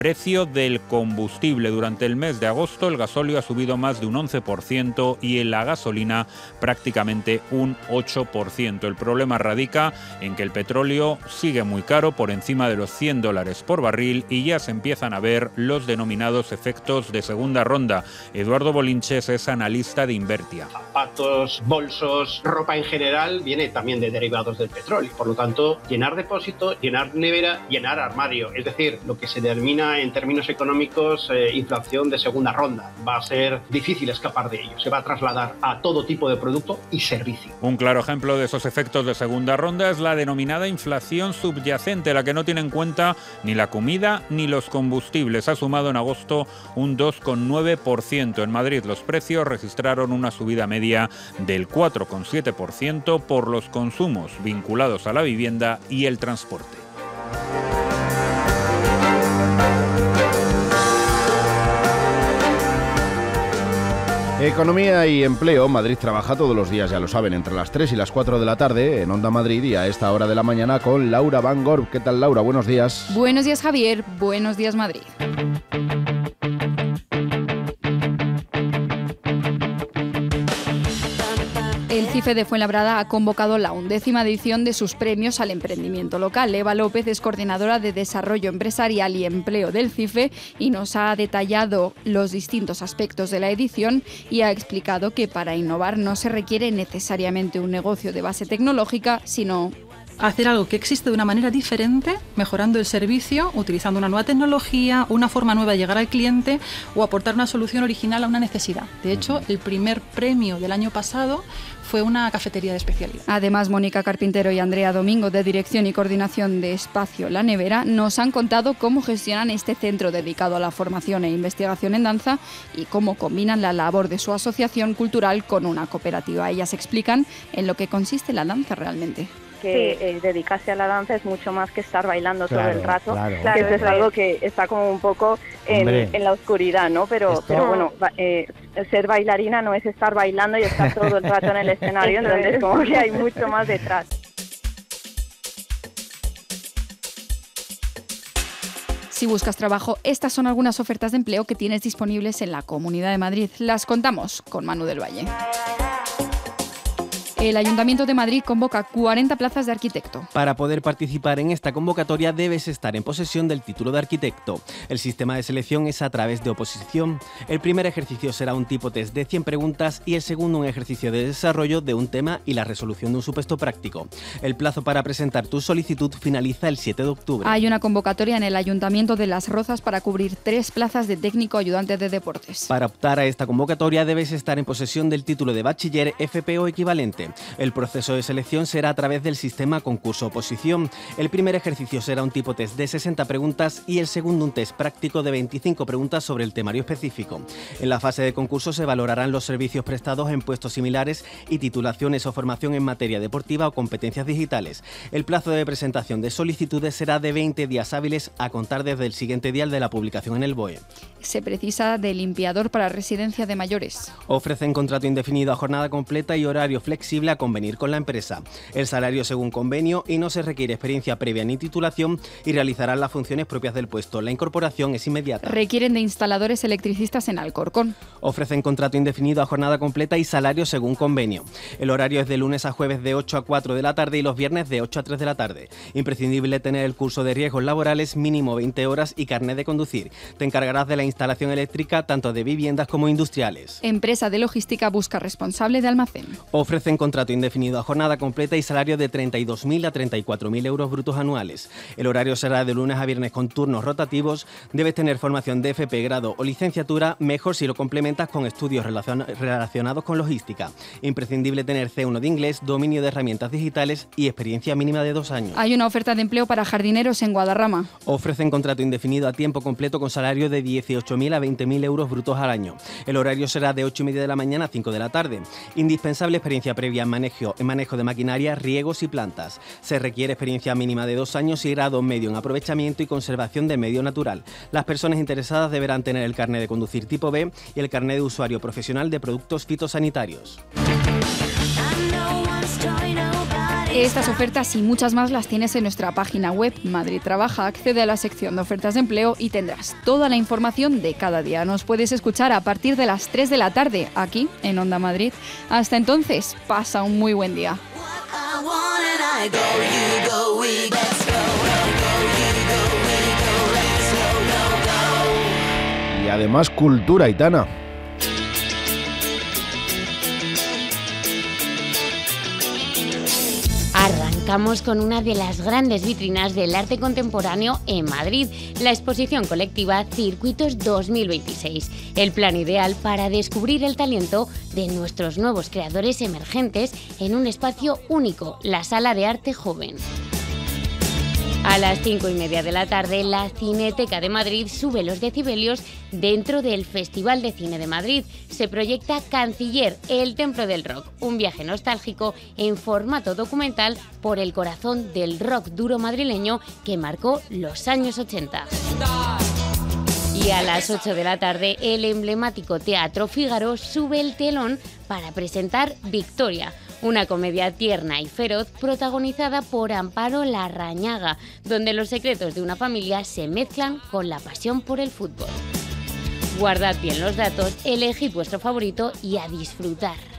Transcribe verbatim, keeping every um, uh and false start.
Precio del combustible. Durante el mes de agosto el gasóleo ha subido más de un once por ciento y en la gasolina prácticamente un ocho por ciento. El problema radica en que el petróleo sigue muy caro, por encima de los cien dólares por barril, y ya se empiezan a ver los denominados efectos de segunda ronda. Eduardo Bolinches es analista de Invertia. Zapatos, bolsos, ropa en general viene también de derivados del petróleo. Por lo tanto, llenar depósito, llenar nevera, llenar armario. Es decir, lo que se denomina en términos económicos eh, inflación de segunda ronda. Va a ser difícil escapar de ello. Se va a trasladar a todo tipo de producto y servicio. Un claro ejemplo de esos efectos de segunda ronda es la denominada inflación subyacente, la que no tiene en cuenta ni la comida ni los combustibles. Ha sumado en agosto un dos coma nueve por ciento. En Madrid los precios registraron una subida media del cuatro coma siete por ciento por los consumos vinculados a la vivienda y el transporte. Economía y empleo. Madrid trabaja todos los días, ya lo saben, entre las tres y las cuatro de la tarde en Onda Madrid y a esta hora de la mañana con Laura Van Gorp. ¿Qué tal, Laura? Buenos días. Buenos días, Javier. Buenos días, Madrid. El CIFE de Fuenlabrada ha convocado la undécima edición de sus premios al emprendimiento local. Eva López es coordinadora de Desarrollo Empresarial y Empleo del CIFE y nos ha detallado los distintos aspectos de la edición y ha explicado que para innovar no se requiere necesariamente un negocio de base tecnológica, sino hacer algo que existe de una manera diferente, mejorando el servicio, utilizando una nueva tecnología, una forma nueva de llegar al cliente o aportar una solución original a una necesidad. De hecho, el primer premio del año pasado fue una cafetería de especialidad. Además, Mónica Carpintero y Andrea Domingo, de Dirección y Coordinación de Espacio La Nevera, nos han contado cómo gestionan este centro dedicado a la formación e investigación en danza y cómo combinan la labor de su asociación cultural con una cooperativa. Ellas explican en lo que consiste la danza realmente. que sí. eh, dedicarse a la danza es mucho más que estar bailando claro, todo el rato. Claro. Claro, eso es algo que está como un poco en, en la oscuridad, ¿no? Pero, Esto... pero bueno, eh, ser bailarina no es estar bailando y estar todo el rato en el escenario, entonces como que hay mucho más detrás. Si buscas trabajo, estas son algunas ofertas de empleo que tienes disponibles en la Comunidad de Madrid. Las contamos con Manu del Valle. El Ayuntamiento de Madrid convoca cuarenta plazas de arquitecto. Para poder participar en esta convocatoria debes estar en posesión del título de arquitecto. El sistema de selección es a través de oposición. El primer ejercicio será un tipo test de cien preguntas y el segundo un ejercicio de desarrollo de un tema y la resolución de un supuesto práctico. El plazo para presentar tu solicitud finaliza el siete de octubre. Hay una convocatoria en el Ayuntamiento de Las Rozas para cubrir tres plazas de técnico ayudante de deportes. Para optar a esta convocatoria debes estar en posesión del título de bachiller, F P o equivalente. El proceso de selección será a través del sistema concurso-oposición. El primer ejercicio será un tipo test de sesenta preguntas y el segundo un test práctico de veinticinco preguntas sobre el temario específico. En la fase de concurso se valorarán los servicios prestados en puestos similares y titulaciones o formación en materia deportiva o competencias digitales. El plazo de presentación de solicitudes será de veinte días hábiles a contar desde el siguiente día de la publicación en el B O E. Se precisa de limpiador para residencia de mayores. Ofrecen contrato indefinido a jornada completa y horario flexible a convenir con la empresa. El salario según convenio y no se requiere experiencia previa ni titulación y realizarán las funciones propias del puesto. La incorporación es inmediata. Requieren de instaladores electricistas en Alcorcón. Ofrecen contrato indefinido a jornada completa y salario según convenio. El horario es de lunes a jueves de ocho a cuatro de la tarde y los viernes de ocho a tres de la tarde. Imprescindible tener el curso de riesgos laborales mínimo veinte horas y carnet de conducir. Te encargarás de la instalación eléctrica tanto de viviendas como industriales. Empresa de logística busca responsable de almacén. Ofrecen contrato indefinido a jornada completa y salario de treinta y dos mil a treinta y cuatro mil euros brutos anuales. El horario será de lunes a viernes con turnos rotativos. Debes tener formación de F P, grado o licenciatura, mejor si lo complementas con estudios relacion- relacionados con logística. Imprescindible tener C uno de inglés, dominio de herramientas digitales y experiencia mínima de dos años. Hay una oferta de empleo para jardineros en Guadarrama. Ofrecen contrato indefinido a tiempo completo con salario de dieciocho mil a veinte mil euros brutos al año. El horario será de ocho y media de la mañana a cinco de la tarde. Indispensable experiencia previa en manejo, en manejo de maquinaria, riegos y plantas. Se requiere experiencia mínima de dos años y grado medio en aprovechamiento y conservación del medio natural. Las personas interesadas deberán tener el carnet de conducir tipo B y el carnet de usuario profesional de productos fitosanitarios. Estas ofertas y muchas más las tienes en nuestra página web Madrid Trabaja. Accede a la sección de ofertas de empleo y tendrás toda la información de cada día. Nos puedes escuchar a partir de las tres de la tarde aquí en Onda Madrid. Hasta entonces, pasa un muy buen día. Y además cultura, Aitana. Arrancamos con una de las grandes vitrinas del arte contemporáneo en Madrid, la exposición colectiva Circuitos dos mil veintiséis, el plan ideal para descubrir el talento de nuestros nuevos creadores emergentes en un espacio único, la Sala de Arte Joven. A las cinco y media de la tarde, la Cineteca de Madrid sube los decibelios dentro del Festival de Cine de Madrid. Se proyecta Canciller, el templo del rock, un viaje nostálgico en formato documental por el corazón del rock duro madrileño que marcó los años ochenta. Y a las ocho de la tarde, el emblemático Teatro Fígaro sube el telón para presentar Victoria, una comedia tierna y feroz protagonizada por Amparo Larrañaga, donde los secretos de una familia se mezclan con la pasión por el fútbol. Guardad bien los datos, elegid vuestro favorito y a disfrutar.